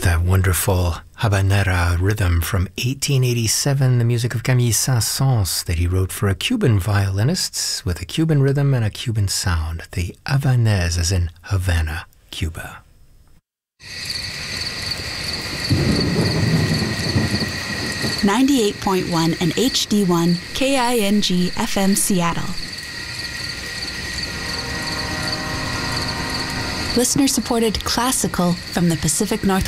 That wonderful habanera rhythm from 1887, the music of Camille Saint-Saëns that he wrote for a Cuban violinist with a Cuban rhythm and a Cuban sound. The Havanaise, as in Havana, Cuba. .1 and HD1 KING FM Seattle. Listener-supported classical from the Pacific Northwest.